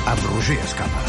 amb Roger Escapa.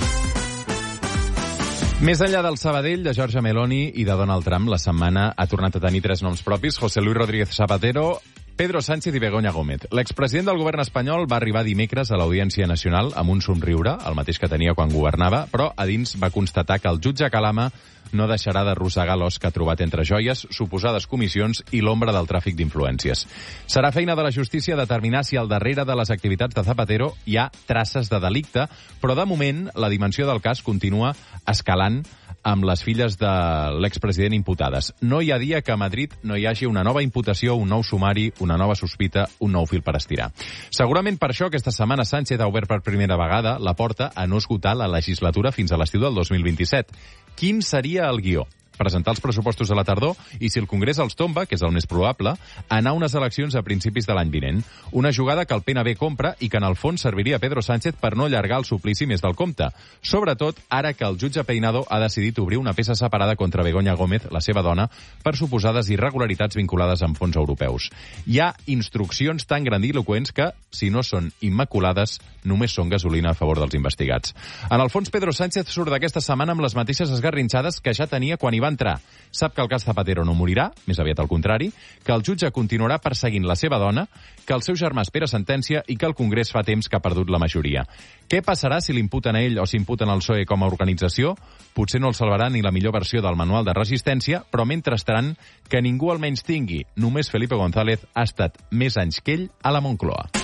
Més enllà del Sabadell, de Giorgia Meloni i de Donald Trump, la setmana ha tornat a tenir 3 noms propis: José Luis Rodríguez Zapatero, Pedro Sánchez i Begoña Gómez. L'expresident del govern espanyol va arribar dimecres a l'Audiència Nacional amb un somriure, el mateix que tenia quan governava, però a dins va constatar que el jutge Calama no deixarà d'arrossegar l'os que ha trobat entre joies, suposades comissions i l'ombra del tràfic d'influències. Serà feina de la justícia determinar si al darrere de les activitats de Zapatero hi ha traces de delicte, però de moment la dimensió del cas continua escalant amb les filles de l'expresident imputades. No hi ha dia que a Madrid no hi hagi una nova imputació, un nou sumari, una nova sospita, un nou fil per estirar. Segurament per això aquesta setmana Sánchez ha obert per primera vegada la porta a no esgotar la legislatura fins a l'estiu del 2027. Quin seria el guió? Presentar els pressupostos a la tardor i, si el Congrés els tomba, que és el més probable, anar a unes eleccions a principis de l'any vinent. Una jugada que el PNB compra i que en el fons serviria a Pedro Sánchez per no allargar el suplici més del compte. Sobretot ara que el jutge Peinado ha decidit obrir una peça separada contra Begoña Gómez, la seva dona, per suposades irregularitats vinculades amb fons europeus. Hi ha instruccions tan grandiloquents que, si no són immaculades, només són gasolina a favor dels investigats. En el fons, Pedro Sánchez surt d'aquesta setmana amb les mateixes esgarrinxades que ja tenia quan hi va entrar. Sap que el cas Zapatero no morirà, més aviat al contrari, que el jutge continuarà perseguint la seva dona, que el seu germà espera sentència i que el Congrés fa temps que ha perdut la majoria. Què passarà si l'imputen a ell o s'imputen al PSOE com a organització? Potser no el salvarà ni la millor versió del manual de resistència, però mentrestant, que ningú el menys tingui. Només Felipe González ha estat més anys que ell a la Moncloa.